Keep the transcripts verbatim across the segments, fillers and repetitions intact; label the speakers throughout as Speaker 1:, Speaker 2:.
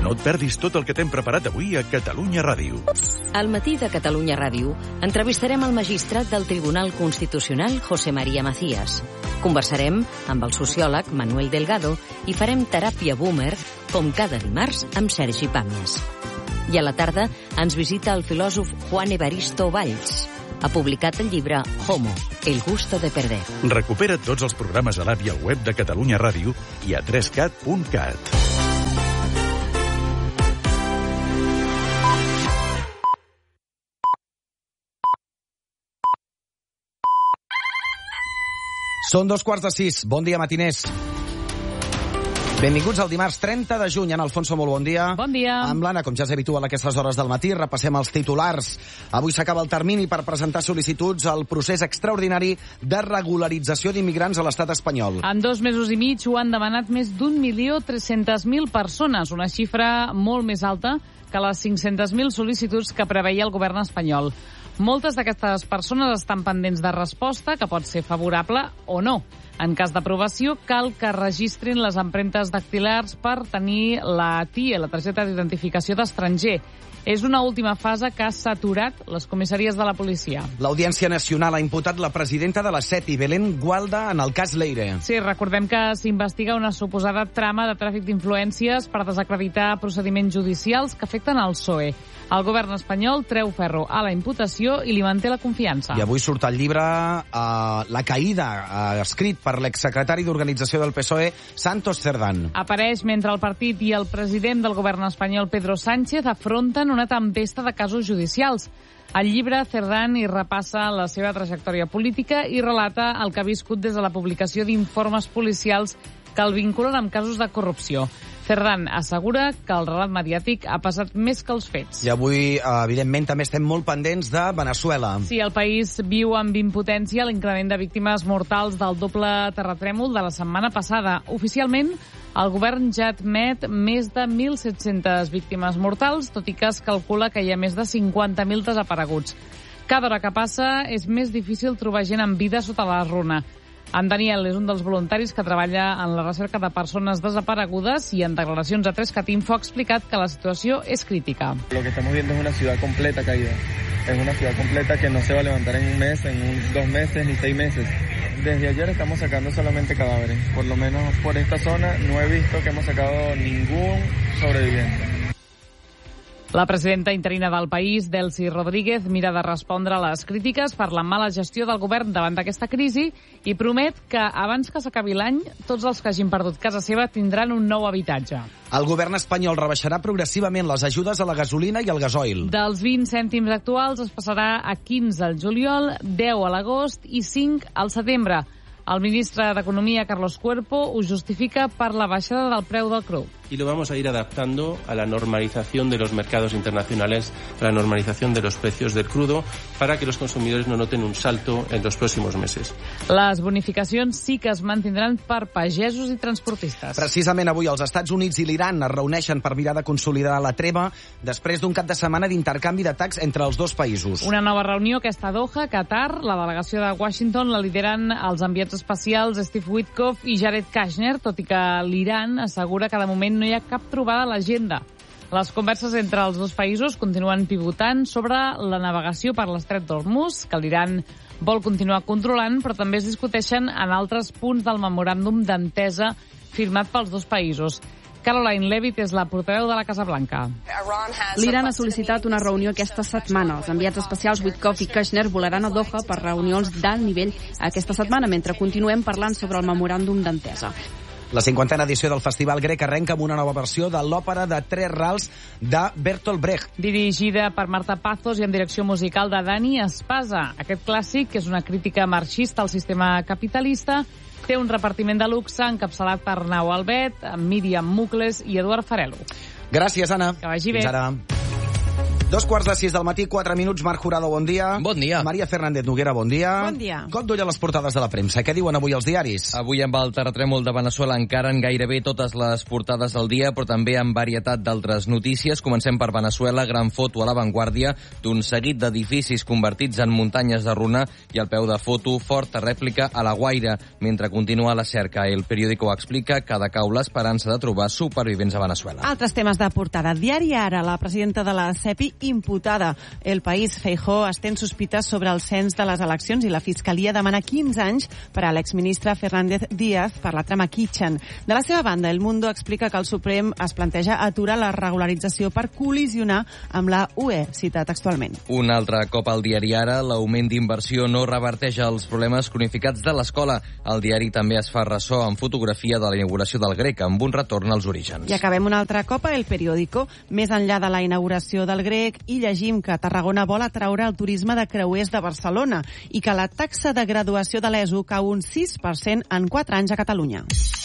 Speaker 1: No et perdis tot el que t'hem preparat avui a Catalunya Ràdio.
Speaker 2: Al matí de Catalunya Ràdio entrevistarem el magistrat del Tribunal Constitucional, José María Macías. Conversarem amb el sociòleg Manuel Delgado i farem teràpia boomer, com cada dimarts, amb Sergi Pàmies. I a la tarda ens visita el filòsof Juan Evaristo Valls. Ha publicat el llibre Homo, el gusto de perder.
Speaker 1: Recupera tots els programes a l'app i al web de Catalunya Ràdio i a tres cat punt cat.
Speaker 3: Són dos quarts de sis. Bon dia, matiners. Benvinguts al dimarts trenta de juny. En Alfonso, molt bon dia.
Speaker 4: Bon dia.
Speaker 3: Amb l'Anna, com ja és habitual a aquestes hores del matí, repassem els titulars. Avui s'acaba el termini per presentar sol·licituds al procés extraordinari de regularització d'immigrants a l'estat espanyol.
Speaker 4: En dos mesos i mig ho han demanat més d'un milió tres-centes mil persones, una xifra molt més alta que les cinc-centes mil sol·licituds que preveia el govern espanyol. Moltes d'aquestes persones estan pendents de resposta, que pot ser favorable o no. En cas d'aprovació, cal que registrin les empremtes dactilars per tenir la T I E, la targeta d'identificació d'estranger. És una última fase que ha saturat les comissaries de la policia.
Speaker 3: L'Audiència Nacional ha imputat la presidenta de la SETI, Belén Gualda, en el cas Leire.
Speaker 4: Sí, recordem que s'investiga una suposada trama de tràfic d'influències per desacreditar procediments judicials que afecten el P S O E. El govern espanyol treu ferro a la imputació i li manté la confiança.
Speaker 3: I avui surt el llibre uh, La caïda, uh, escrit per l'exsecretari d'Organització del P S O E, Santos Cerdán.
Speaker 4: Apareix mentre el partit i el president del govern espanyol, Pedro Sánchez, afronten una tempesta de casos judicials. Al llibre, Cerdán hi repassa la seva trajectòria política i relata el que ha viscut des de la publicació d'informes policials que el vinculen amb casos de corrupció. Cerdán assegura que el relat mediàtic ha passat més que els fets.
Speaker 3: I avui, evidentment, també estem molt pendents de Veneçuela.
Speaker 4: Sí, el país viu amb impotència l'increment de víctimes mortals del doble terratrèmol de la setmana passada. Oficialment, el govern ja admet més de mil set-centes víctimes mortals, tot i que es calcula que hi ha més de cinquanta mil desapareguts. Cada hora que passa és més difícil trobar gent amb vida sota la runa. En Daniel és un dels voluntaris que treballa en la recerca de persones desaparegudes y en declaracions a tres cat info ha explicat que la situació és crítica.
Speaker 5: Lo que estamos viendo es una ciudad completa caída. Es una ciudad completa que no se va a levantar en un mes, en un, dos meses ni seis meses. Desde ayer estamos sacando solamente cadáveres. Por lo menos por esta zona no he visto que hemos sacado ningún sobreviviente.
Speaker 4: La presidenta interina del país, Delcy Rodríguez, mira de respondre a les crítiques per la mala gestió del govern davant d'aquesta crisi i promet que abans que s'acabi l'any, tots els que hagin perdut casa seva tindran un nou habitatge.
Speaker 3: El govern espanyol rebaixarà progressivament les ajudes a la gasolina i al gasoil.
Speaker 4: Dels vint cèntims actuals es passarà a quinze al juliol, deu a l'agost i cinc al setembre. El ministre d'Economia, Carlos Cuerpo, ho justifica per la baixada del preu del cru.
Speaker 6: Y lo vamos a ir adaptando a la normalización de los mercados internacionales, a la normalización de los precios del crudo, para que los consumidores no noten un salto en los próximos meses.
Speaker 4: Les bonificacions sí que es mantindran per pagesos i transportistes.
Speaker 3: Precisament avui els Estats Units i l'Iran es reuneixen per mirar de consolidar la treva després d'un cap de setmana d'intercanvi d'atacs entre els dos països.
Speaker 4: Una nova reunió aquesta a Doha, Qatar. La delegació de Washington la lideren els enviats especials Steve Witkoff i Jared Kushner, tot i que l'Iran assegura que de moment no hi ha cap trobada a l'agenda. Les converses entre els dos països continuen pivotant sobre la navegació per l'estret d'Hormuz, que l'Iran vol continuar controlant, però també es discuteixen en altres punts del memoràndum d'entesa firmat pels dos països. Caroline Levitt és la portaveu de la Casa Blanca.
Speaker 7: L'Iran ha sol·licitat una reunió aquesta setmana. Els enviats especials Witkoff i Kushner volaran a Doha per reunions d'alt nivell aquesta setmana, mentre continuem parlant sobre el memoràndum d'entesa.
Speaker 3: La cinquantena edició del Festival Grec arrenca amb una nova versió de l'òpera de Tres Rals de Bertolt Brecht.
Speaker 4: Dirigida per Marta Pazos i en direcció musical de Dani Espasa. Aquest clàssic, que és una crítica marxista al sistema capitalista, té un repartiment de luxe encapçalat per Nau Albet, Míriam Mucles i Eduard Farelo.
Speaker 3: Gràcies, Anna.
Speaker 4: Que vagi bé.
Speaker 3: Fins ara. Dos quarts de sis del matí, quatre minuts. Marc Jurado, bon dia.
Speaker 8: Bon dia.
Speaker 3: Maria Fernández Noguera, bon dia.
Speaker 7: Bon dia.
Speaker 3: Cop d'ull a les portades de la premsa. Què diuen avui els diaris?
Speaker 8: Avui amb el terratrèmol de Veneçuela encara en gairebé totes les portades del dia, però també amb varietat d'altres notícies. Comencem per Veneçuela, gran foto a l'avantguàrdia d'un seguit d'edificis convertits en muntanyes de runa i al peu de foto, forta rèplica a la Guaira. Mentre continua la cerca, el periòdico explica que decau l'esperança de trobar supervivents a Veneçuela.
Speaker 7: Altres temes de portada. Diari Ara, la presidenta de la CEPI imputada. El País, Feijóo estén sospites sobre el cens de les eleccions i la Fiscalia demana quinze anys per a l'exministre Fernández Díaz per la trama Kitchen. De la seva banda, El Mundo explica que el Suprem es planteja aturar la regularització per col·lisionar amb la U E, cita textualment.
Speaker 8: Un altre cop al diari Ara, l'augment d'inversió no reverteix els problemes cronificats de l'escola. El diari també es fa ressò amb fotografia de la inauguració del Grec, amb un retorn als orígens.
Speaker 7: I acabem un altre cop a El Periódico. Més enllà de la inauguració del Grec, i llegim que Tarragona vol atraure el turisme de creuers de Barcelona i que la taxa de graduació de l'E S O cau un sis per cent en quatre anys a Catalunya.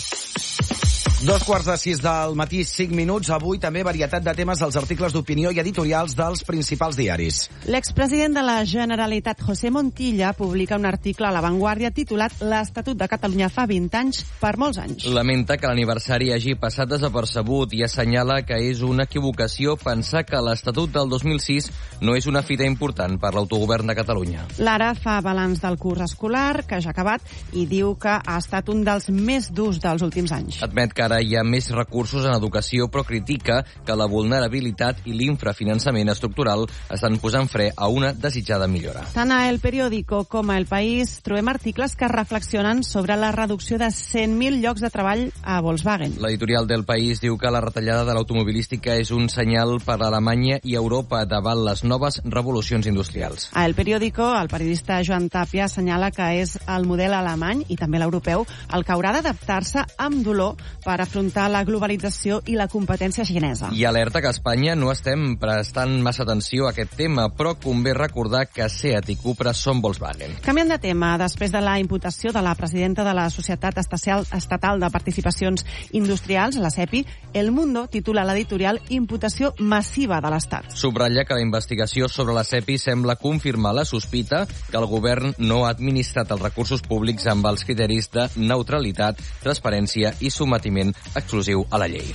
Speaker 3: Dos quarts de sis del matí, cinc minuts. Avui també varietat de temes als articles d'opinió i editorials dels principals diaris.
Speaker 7: L'expresident de la Generalitat, José Montilla, publica un article a La Vanguardia titulat «L'Estatut de Catalunya fa vint anys per molts anys».
Speaker 8: Lamenta que l'aniversari hagi passat desapercebut i assenyala que és una equivocació pensar que l'Estatut del dos mil sis no és una fita important per l'autogovern de Catalunya.
Speaker 7: L'Ara fa balanç del curs escolar, que ja ha acabat, i diu que ha estat un dels més durs dels últims anys.
Speaker 8: Admet que ara hi ha més recursos en educació, però critica que la vulnerabilitat i l'infrafinançament estructural estan posant fre a una desitjada millora.
Speaker 7: Tant a El Periódico com a El País trobem articles que reflexionen sobre la reducció de cent mil llocs de treball a Volkswagen.
Speaker 8: L'editorial del País diu que la retallada de l'automobilística és un senyal per a Alemanya i Europa davant les noves revolucions industrials.
Speaker 7: A El Periódico, el periodista Joan Tàpia assenyala que és el model alemany i també l'europeu el que haurà d'adaptar-se amb dolor per afrontar la globalització i la competència xinesa.
Speaker 8: I alerta que a Espanya no estem prestant massa atenció a aquest tema, però convé recordar que Seat i Cupra són Volkswagen.
Speaker 7: Canviant de tema, després de la imputació de la presidenta de la Societat Estatal de Participacions Industrials, la SEPI, El Mundo titula l'editorial «Imputació massiva de l'Estat».
Speaker 8: Subratlla que la investigació sobre la SEPI sembla confirmar la sospita que el govern no ha administrat els recursos públics amb els criteris de neutralitat, transparència i sometiment exclusiu a la llei.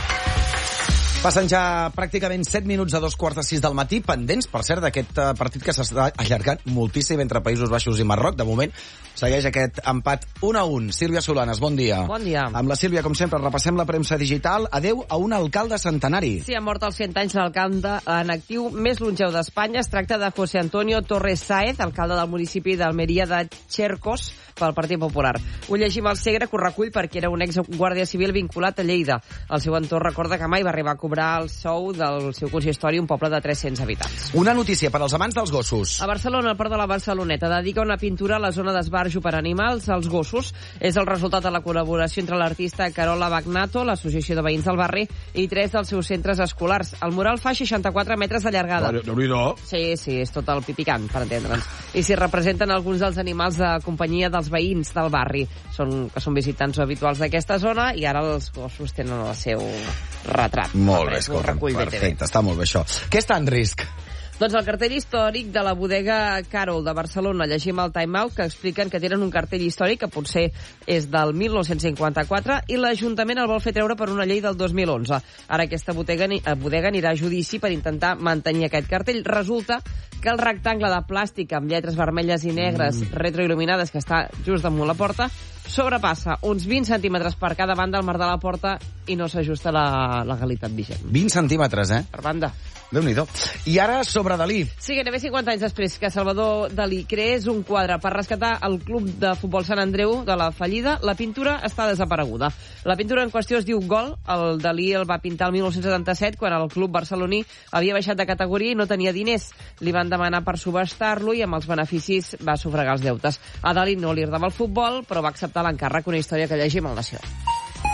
Speaker 3: Passen ja pràcticament set minuts a dos quarts de sis del matí, pendents, per cert, d'aquest partit que s'està allargant moltíssim entre Països Baixos i Marroc. De moment segueix aquest empat un a un. Sílvia Solanes, bon dia.
Speaker 9: Bon dia.
Speaker 3: Amb la Sílvia, com sempre, repassem la premsa digital. Adeu a un alcalde centenari.
Speaker 9: Sí, ha mort als cent anys l'alcalde en actiu més longeu d'Espanya. Es tracta de José Antonio Torres Sáez, alcalde del municipi d'Almeria de Chercos, pel Partit Popular. Ho llegim al Segre, que ho recull perquè era un exguàrdia civil vinculat a Lleida. El seu entorn recorda que mai va arribar a cobrar el sou del seu consistori, un poble de tres-cents habitants.
Speaker 3: Una notícia per als amants dels gossos.
Speaker 9: A Barcelona, el Port de la Barceloneta dedica una pintura a la zona d'esbarjo per animals als gossos. És el resultat de la col·laboració entre l'artista Carola Bagnato, l'associació de veïns del barri, i tres dels seus centres escolars. El mural fa seixanta-quatre metres de llargada.
Speaker 3: Déu-n'hi-do.
Speaker 9: Sí, sí, és tot el pipicant, per entendre'ns. I s'hi representen alguns dels animals de companyia dels veïns del barri, són, que són visitants habituals d'aquesta zona, i ara els gossos tenen el seu retrat.
Speaker 3: Molt bé, escolta, perfecte, està molt bé això. Què està en risc?
Speaker 9: Doncs el cartell històric de la bodega Carol de Barcelona. Llegim el Time Out, que expliquen que tenen un cartell històric que potser és del mil nou-cents cinquanta-quatre i l'Ajuntament el vol fer treure per una llei del dos mil onze. Ara aquesta bodega, bodega anirà a judici per intentar mantenir aquest cartell. Resulta que el rectangle de plàstic amb lletres vermelles i negres mm. retroil·luminades que està just damunt la porta sobrepassa uns vint centímetres per cada banda al mar de la porta i no s'ajusta a la legalitat vigent.
Speaker 3: vint centímetres, eh?
Speaker 9: Per banda.
Speaker 3: Déu-n'hi-do. I ara sobre Dalí.
Speaker 9: Sí, gairebé cinquanta anys després que Salvador Dalí creés un quadre per rescatar el club de futbol Sant Andreu de la fallida, la pintura està desapareguda. La pintura en qüestió es diu Gol. El Dalí el va pintar el dinou setanta-set quan el club barceloní havia baixat de categoria i no tenia diners. Li van demanar per subhastar-lo i amb els beneficis va sufragar els deutes. A Dalí no li agradava el futbol, però va acceptar l'encàrrec, una història que llegim al Nació.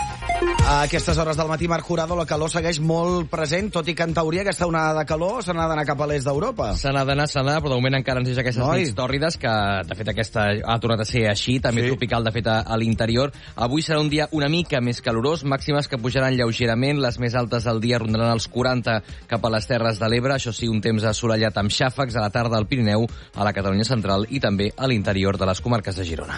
Speaker 3: A aquestes hores del matí, Marc Jurado, la calor segueix molt present, tot i que en teoria aquesta onada de calor se n'ha d'anar cap a l'est d'Europa.
Speaker 8: Se n'ha d'anar, se n'ha d'anar, però de moment encara ens deixa aquestes
Speaker 3: Noi.
Speaker 8: nits tòrrides, que de fet aquesta ha tornat a ser així, també
Speaker 3: Sí.
Speaker 8: tropical de fet a, a l'interior. Avui serà un dia una mica més calorós, màximes que pujaran lleugerament, les més altes del dia rondaran els quaranta cap a les Terres de l'Ebre, això sí, un temps assolellat amb xàfecs a la tarda al Pirineu, a la Catalunya central i també a l'interior de les comarques de Girona.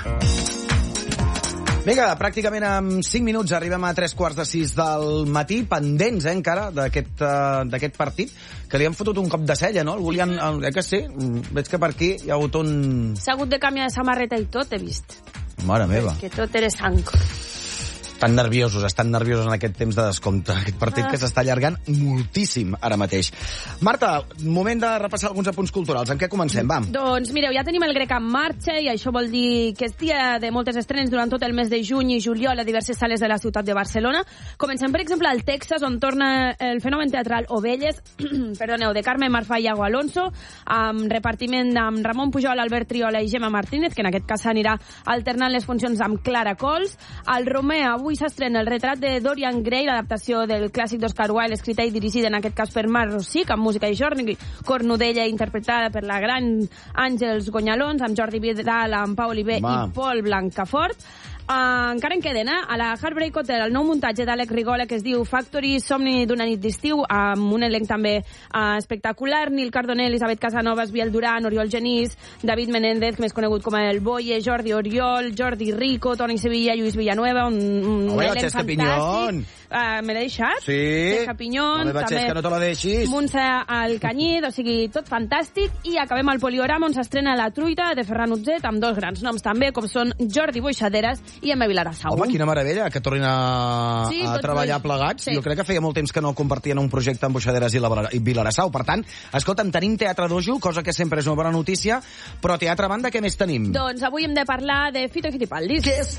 Speaker 3: Vinga, pràcticament en cinc minuts arribem a tres quarts de sis del matí, pendents, eh, encara, d'aquest uh, d'aquest partit, que li han fotut un cop de cella, no? El volien, eh que sí? Veig que per aquí hi ha hagut un...
Speaker 10: S'ha hagut de canviar de samarreta i tot, he vist.
Speaker 3: Mare meva.
Speaker 10: Que tot era sang.
Speaker 3: Estan nerviosos, estan nerviosos en aquest temps de descompte. Aquest partit
Speaker 10: Ah.
Speaker 3: que s'està allargant moltíssim ara mateix. Marta, moment de repassar alguns apunts culturals. Amb què comencem? Vam.
Speaker 10: Doncs mireu, ja tenim el grec en marxa i això vol dir que és dia de moltes estrenes durant tot el mes de juny i juliol a diverses sales de la ciutat de Barcelona. Comencem, per exemple, al Texas, on torna el fenomen teatral Ovelles, perdoneu, de Carme Marfà i Iago Alonso, amb repartiment amb Ramon Pujol, Albert Triola i Gemma Martínez, que en aquest cas anirà alternant les funcions amb Clara Cols. Al Romea, avui s'estrena el retrat de Dorian Gray, l'adaptació del clàssic d'Oscar Wilde, escrita i dirigida en aquest cas per Marc Rosic, amb música i Jordi Cornudella, interpretada per la gran Àngels Gonyalons, amb Jordi Vidal, amb Pau Oliver
Speaker 3: Va.
Speaker 10: i Pol Blancafort. Uh, encara en queden, eh? A la Heartbreak Hotel, el nou muntatge d'Àlex Rigola, que es diu Factory, somni d'una nit d'estiu, amb un elenc també uh, espectacular. Nil Cardone, Elisabet Casanovas, Biel Duran, Oriol Genís, David Menéndez, més conegut com el Boye, Jordi Oriol, Jordi Rico, Toni Sevilla, Lluís Villanueva, un, un
Speaker 3: Oh,
Speaker 10: elenc
Speaker 3: Xesca
Speaker 10: fantàstic.
Speaker 3: Pinyón.
Speaker 10: Uh, me l'he deixat?
Speaker 3: Sí.
Speaker 10: Xesca Pinyón,
Speaker 3: No, meva
Speaker 10: també
Speaker 3: Xesca, no te la deixis.
Speaker 10: Montse Alcanyid, o sigui, tot fantàstic. I acabem al Poliorama, on s'estrena La truita de Ferran Utzet, amb dos grans noms també, com són Jordi Boixaderes i Emma Vilarassau.
Speaker 3: Home, quina meravella, que tornin a,
Speaker 10: Sí,
Speaker 3: a
Speaker 10: tots
Speaker 3: treballar
Speaker 10: dos.
Speaker 3: plegats.
Speaker 10: Sí.
Speaker 3: Jo crec que feia molt temps que no compartien un projecte amb Boixaderes i, la, i Vilarassau. Per tant, escolta'm, tenim Teatre Dojo, cosa que sempre és una bona notícia, però teatre a banda, què més tenim?
Speaker 10: Doncs avui hem de parlar de Fito i Fitipaldis.